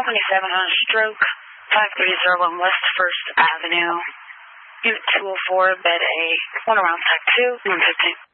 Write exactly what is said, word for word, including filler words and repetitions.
twenty-seven on a stroke, five thirty one West First Avenue, Unit two oh four, Bed A, one around Type two, one fifteen.